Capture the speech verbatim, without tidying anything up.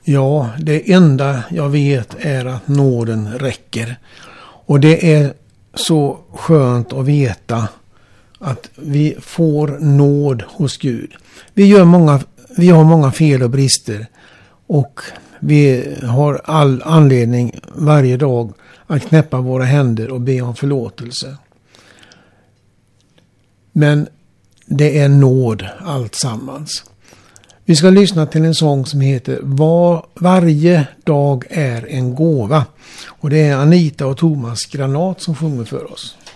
Ja, det enda jag vet är att nåden räcker. Och det är så skönt att veta att vi får nåd hos Gud. Vi, gör många, vi har många fel och brister. Och vi har all anledning varje dag att knäppa våra händer och be om förlåtelse. Men det är nåd allt sammans. Vi ska lyssna till en sång som heter Var, Varje dag är en gåva. Och det är Anita och Thomas Granat som sjunger för oss.